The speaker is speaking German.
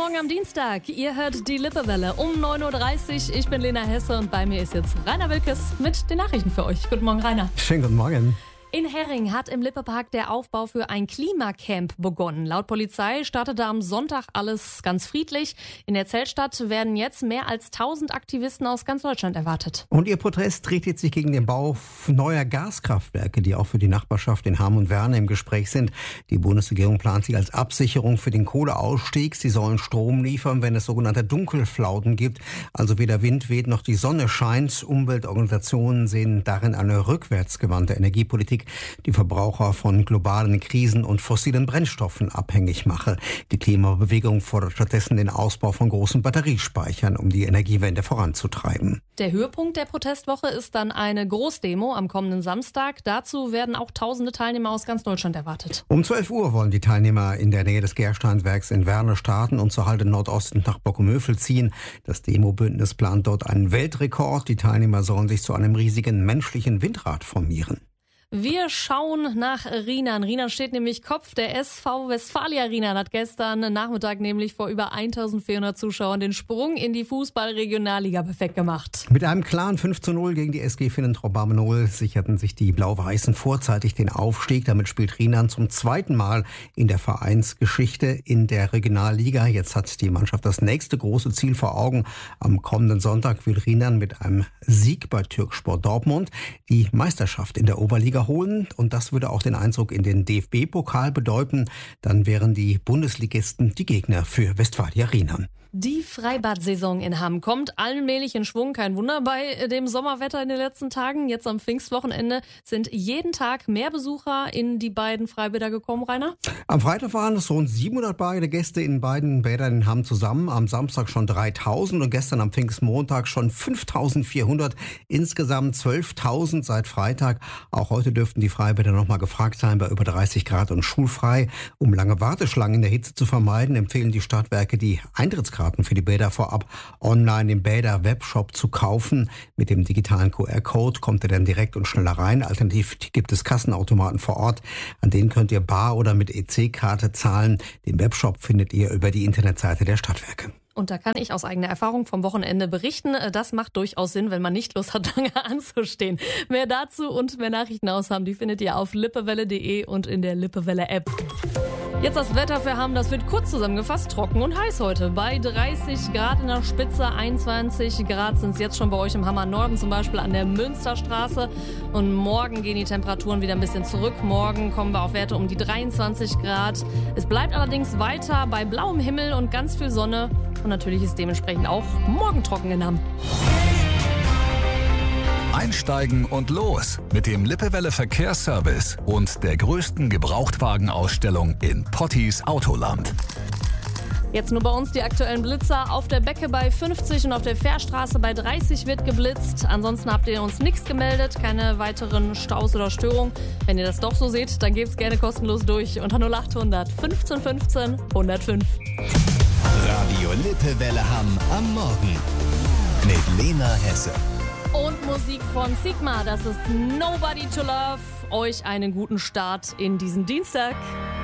Morgen am Dienstag. Ihr hört die Lippewelle um 9.30 Uhr. Ich bin Lena Hesse und bei mir ist jetzt Rainer Wilkes mit den Nachrichten für euch. Guten Morgen, Rainer. Schönen guten Morgen. In Herring hat im Lippepark der Aufbau für ein Klimacamp begonnen. Laut Polizei startete am Sonntag alles ganz friedlich. In der Zeltstadt werden jetzt mehr als 1000 Aktivisten aus ganz Deutschland erwartet. Und ihr Protest richtet sich gegen den Bau neuer Gaskraftwerke, die auch für die Nachbarschaft in Hamm und Werne im Gespräch sind. Die Bundesregierung plant sie als Absicherung für den Kohleausstieg. Sie sollen Strom liefern, wenn es sogenannte Dunkelflauten gibt, also weder Wind weht noch die Sonne scheint. Umweltorganisationen sehen darin eine rückwärtsgewandte Energiepolitik, die Verbraucher von globalen Krisen und fossilen Brennstoffen abhängig mache. Die Klimabewegung fordert stattdessen den Ausbau von großen Batteriespeichern, um die Energiewende voranzutreiben. Der Höhepunkt der Protestwoche ist dann eine Großdemo am kommenden Samstag. Dazu werden auch tausende Teilnehmer aus ganz Deutschland erwartet. Um 12 Uhr wollen die Teilnehmer in der Nähe des Gersteinwerks in Werne starten und zur Halde Nordosten nach Bockenmöfel ziehen. Das Demobündnis plant dort einen Weltrekord. Die Teilnehmer sollen sich zu einem riesigen menschlichen Windrad formieren. Wir schauen nach Rienan. Rienan steht nämlich Kopf. Der SV Westfalia Rienan hat gestern Nachmittag nämlich vor über 1400 Zuschauern den Sprung in die Fußball-Regionalliga perfekt gemacht. Mit einem klaren 5:0 gegen die SG Finnentrop-Barmenol sicherten sich die Blau-Weißen vorzeitig den Aufstieg. Damit spielt Rienan zum zweiten Mal in der Vereinsgeschichte in der Regionalliga. Jetzt hat die Mannschaft das nächste große Ziel vor Augen. Am kommenden Sonntag will Rienan mit einem Sieg bei Türkspor Dortmund die Meisterschaft in der Oberliga holen, und das würde auch den Einzug in den DFB-Pokal bedeuten. Dann wären die Bundesligisten die Gegner für Westfalia Rienan. Die Freibad-Saison in Hamm kommt allmählich in Schwung. Kein Wunder bei dem Sommerwetter in den letzten Tagen. Jetzt am Pfingstwochenende sind jeden Tag mehr Besucher in die beiden Freibäder gekommen, Rainer? Am Freitag waren es rund 700 Badegäste in beiden Bädern in Hamm zusammen. Am Samstag schon 3000 und gestern am Pfingstmontag schon 5400. Insgesamt 12.000 seit Freitag. Auch heute dürften die Freibäder nochmal gefragt sein bei über 30 Grad und schulfrei. Um lange Warteschlangen in der Hitze zu vermeiden, empfehlen die Stadtwerke, die Eintrittskarten für die Bäder vorab online im Bäder-Webshop zu kaufen. Mit dem digitalen QR-Code kommt ihr dann direkt und schneller rein. Alternativ gibt es Kassenautomaten vor Ort, an denen könnt ihr bar oder mit EC-Karte zahlen. Den Webshop findet ihr über die Internetseite der Stadtwerke. Und da kann ich aus eigener Erfahrung vom Wochenende berichten. Das macht durchaus Sinn, wenn man nicht Lust hat, lange anzustehen. Mehr dazu und mehr Nachrichten aus Hamm, die findet ihr auf lippewelle.de und in der Lippewelle-App. Jetzt das Wetter für Hamm, das wird kurz zusammengefasst trocken und heiß heute. Bei 30 Grad in der Spitze, 21 Grad sind es jetzt schon bei euch im Hammer Norden, zum Beispiel an der Münsterstraße. Und morgen gehen die Temperaturen wieder ein bisschen zurück. Morgen kommen wir auf Werte um die 23 Grad. Es bleibt allerdings weiter bei blauem Himmel und ganz viel Sonne. Und natürlich ist dementsprechend auch morgen trocken in Hamm. Einsteigen und los mit dem Lippewelle Verkehrsservice und der größten Gebrauchtwagenausstellung in Pottis Autoland. Jetzt nur bei uns die aktuellen Blitzer. Auf der Becke bei 50 und auf der Fährstraße bei 30 wird geblitzt. Ansonsten habt ihr uns nichts gemeldet, keine weiteren Staus oder Störungen. Wenn ihr das doch so seht, dann gebt's gerne kostenlos durch unter 0800 15 15 105. Radio Lippewelle Hamm am Morgen mit Lena Hesse. Und Musik von Sigma, das ist Nobody to Love. Euch einen guten Start in diesen Dienstag.